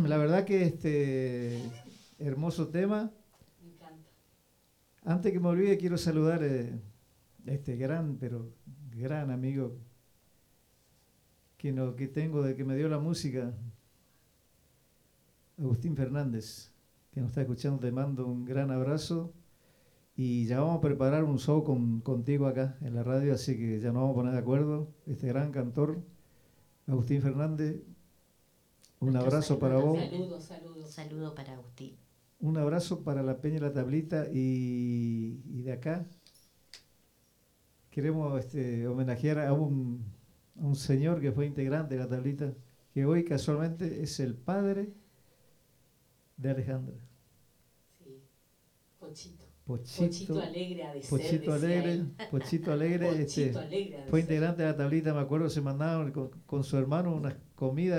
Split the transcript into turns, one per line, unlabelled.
La verdad que hermoso tema.
Me encanta.
Antes que me olvide, quiero saludar a este gran, pero gran amigo que tengo de que me dio la música, Agustín Fernández, que nos está escuchando. Te mando un gran abrazo y ya vamos a preparar un show contigo acá en la radio, así que ya nos vamos a poner de acuerdo. Este gran cantor, Agustín Fernández, un abrazo para vos.
Saludo para Agustín.
Un abrazo para la Peña y la Tablita y de acá queremos homenajear a un señor que fue integrante de la Tablita, que hoy casualmente es el padre de Alejandra.
Sí, Pochito.
Pochito
Alegre ha de ser,
Pochito Alegre, Pochito Alegre,
Pochito Alegre ha de
fue
ser.
integrante de la Tablita, me acuerdo, se mandaban con su hermano unas comidas